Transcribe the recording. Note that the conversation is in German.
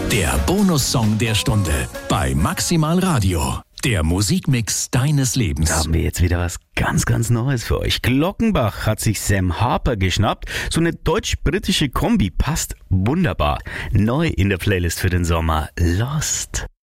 Der Bonussong der Stunde bei Maximal Radio. Der Musikmix deines Lebens. Da haben wir jetzt wieder was ganz, ganz Neues für euch. Glockenbach hat sich Sam Harper geschnappt. So eine deutsch-britische Kombi passt wunderbar. Neu in der Playlist für den Sommer. Lost.